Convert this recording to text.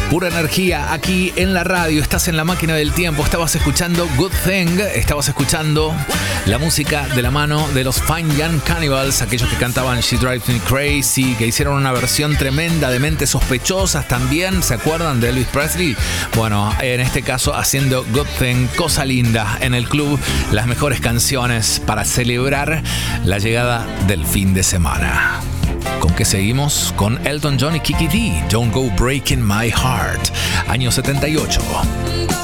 Pura energía aquí en la radio. Estás en la máquina del tiempo. Estabas escuchando Good Thing. Estabas escuchando la música de la mano de los Fine Young Cannibals, aquellos que cantaban She Drives Me Crazy, que hicieron una versión tremenda de Mentes Sospechosas también. ¿Se acuerdan de Elvis Presley? Bueno, en este caso haciendo Good Thing, cosa linda en el club. Las mejores canciones para celebrar la llegada del fin de semana. ¿Con qué seguimos? Con Elton John y Kiki Dee, Don't Go Breaking My Heart, año 78.